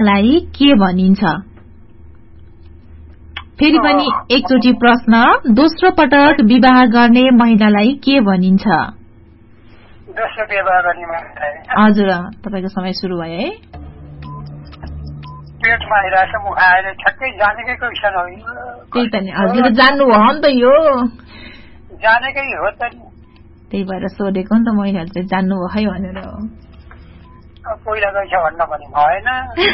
लाई के भनिन्छ? फेरि पनि एकचोटि प्रश्न, दोस्रो पटक विवाह गर्ने महिलालाई के भनिन्छ? दोस्रो विवाह गर्ने महिला। हजुर, तपाईको समय सुरु भयो है। पेटमा आइरहेछ, मुख आएर ठ्याक्कै जानेकै क्वेसन हो। त्यही त नि, हजुरले जान्नु भयो नि त, यो जानेकै हो त नि। त्यही भएर सोधेको नि त, महिलाले चाहिँ जान्नु भयो है भनेर। पहिला गएछ भन्न पनि भएन।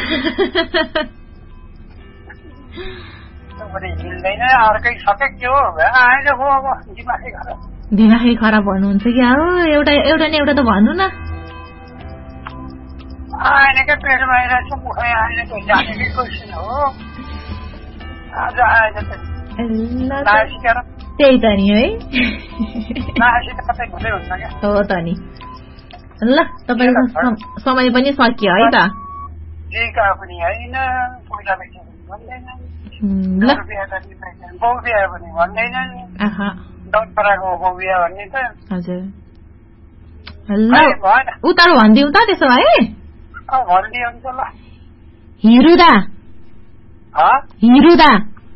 हिँड्दैन, अर्कै सबै के हो आएर हो। अब दिमागै खराब भन्नुहुन्छ क्या हो? एउटा नि एउटा त भन्नु न। आएनकै पेटमा आइरहेछ, मुखै आएन, जानेकै क्वेसन हो। आज आएछ त त्यही त नि है। हो त नि। ल, तपाईँको समय पनि सकियो है त। पनि होइन, पहिला भन्दैन, बाउ बिहा पनि भन्दैन, दौराको बाउ बिहा भन्ने त। हजुर, ल उतार भनिदिउँ त त्यसो भए। भनिदियो हुन्छ ल। हिरुदा हिरुदा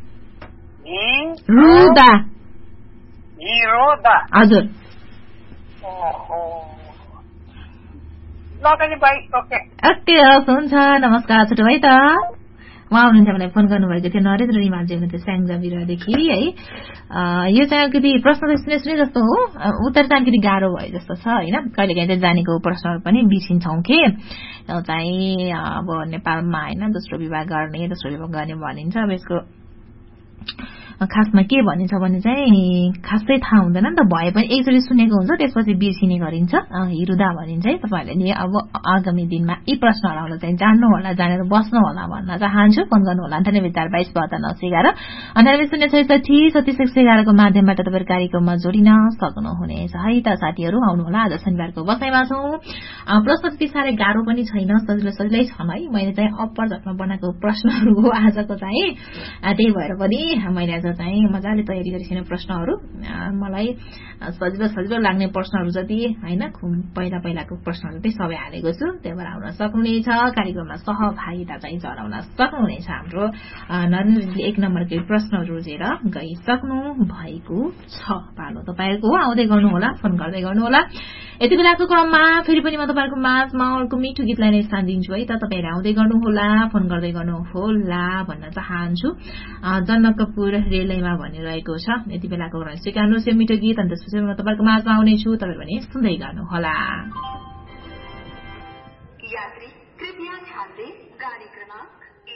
रुदा हिरोदा। हजुर। ओके, हस्, हुन्छ, नमस्कार। छोटो भाइ त उहाँ हुनुहुन्छ मलाई फोन गर्नुभएको थियो, नरेन्द्र रिमालजी हुनुहुन्थ्यो स्याङ्जाबिरदेखि है। यो चाहिँ अलिकति प्रश्न त सुने जस्तो हो, उत्तर चाहिँ अलिकति गाह्रो भयो जस्तो छ होइन। कहिलेकाहीँ चाहिँ जानेको प्रश्नहरू पनि बिर्सिन्छौँ के चाहिँ। अब नेपालमा होइन दोस्रो विवाह गर्ने भनिन्छ। अब यसको खासमा के भनिन्छ भने चाहिँ खासै थाहा हुँदैन नि त, भए पनि एकचोटि सुनेको हुन्छ त्यसपछि बिर्सिने गरिन्छ। हिरुदा भनिन्छ है। तपाईँहरूले नि अब आगामी दिनमा यी प्रश्नहरूलाई चाहिँ जान्नु होला, जानेर बस्नु होला भन्न चाहन्छु। फोन गर्नु होला 9842722911 9806673611 को माध्यमबाट तपाईहरु कार्यक्रममा जोडिन सक्नुहुनेछ है त साथीहरू। आउनु होला, आज शनिबारको बसाइमा छौं। प्रश्न त्यति साह्रै गाह्रो पनि छैन, सजिलै छन् है। मैले चाहिँ अप्पर झटमा बनाएको प्रश्नहरू हो आजको चाहिँ, त्यही भएर पनि मैले आज चाहिँ मजाले तयारी गरिसकेको प्रश्नहरू, मलाई सजिलो लाग्ने प्रश्नहरू जति हैन, पहिलाको प्रश्नहरू चाहिँ सबै हालेको छु। त्यही भएर आउन सक्नुहुनेछ, कार्यक्रममा सहभागिता चाहिँ जनाउन सक्नुहुनेछ। हाम्रो नरेन्द्रजीले 1 नम्बरकै प्रश्न रोजेर गइसक्नु भएको छ। पालो तपाईहरुको आउँदै गर्नु होला, फोन गर्दै गर्नु होला। यति बेलाको क्रममा फेरि पनि म तपाईहरुको माझमा अर्को मिठो गीतलाई नै स्थान दिन्छु है त। तपाईहरु आउँदै गर्नु होला, फोन गर्दै गर्नु होला भन्न चाहन्छु। जनकपुर रेलैमा भनिरहेको छ। यति बेलाको क्रममा स्वीकार्नुहोस् यो मिठो गीत, अनि त्यसपछि म तपाईहरुको माझमा आउने छु। तपाईहरु पनि सुन्दै गर्नु होला। यात्री कृपया ध्यान दें, गाड़ी क्रमांक